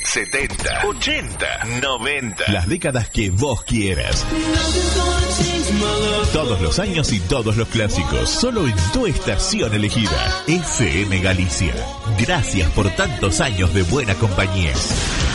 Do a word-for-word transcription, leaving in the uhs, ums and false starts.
setenta, ochenta, noventa. Las décadas que vos quieras. Todos los años y todos los clásicos, solo en tu estación elegida. F M Galicia. Gracias por tantos años de buena compañía.